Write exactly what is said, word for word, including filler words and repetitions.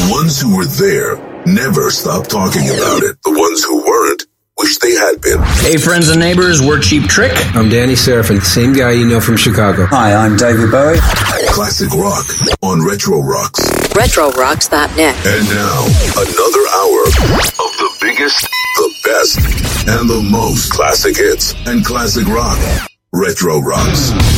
ones who were there never stopped talking about it. The ones who weren't wish they had been. Hey, friends and neighbors, we're Cheap Trick. I'm Danny Serafin, same guy you know from Chicago. Hi, I'm David Bowie. Classic rock on Retro Rocks. retro rocks dot net. And now, another hour of the biggest, the best, and the most classic hits and classic rock. Retro Rocks.